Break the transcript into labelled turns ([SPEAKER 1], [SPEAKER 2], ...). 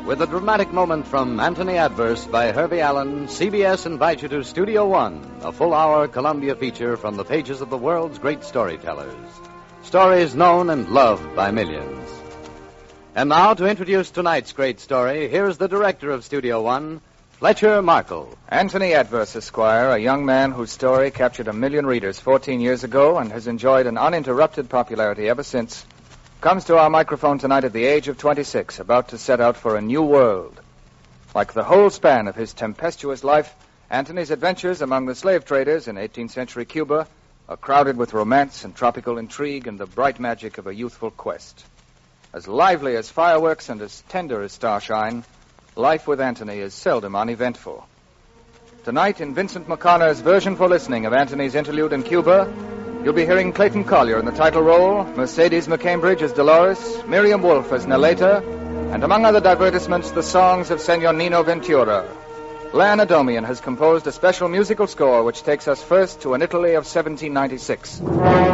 [SPEAKER 1] With a dramatic moment from Anthony Adverse by Herbie Allen, CBS invites you to Studio One, a full-hour Columbia feature from the pages of the world's great storytellers. Stories known and loved by millions. And now, to introduce tonight's great story, here's the director of Studio One, Fletcher Markle.
[SPEAKER 2] Anthony Adverse, Esquire, a young man whose story captured 1 million readers 14 years ago and has enjoyed an uninterrupted popularity ever since, comes to our microphone tonight at the age of 26, about to set out for a new world. Like the whole span of his tempestuous life, Anthony's adventures among the slave traders in 18th century Cuba are crowded with romance and tropical intrigue and the bright magic of a youthful quest. As lively as fireworks and as tender as starshine, life with Anthony is seldom uneventful. Tonight, in Vincent McConnor's version for listening of Anthony's interlude in Cuba, you'll be hearing Clayton Collier in the title role, Mercedes McCambridge as Dolores, Miriam Wolfe as Neleta, and among other divertissements, the songs of Senor Nino Ventura. Lan Adomian has composed a special musical score which takes us first to an Italy of 1796.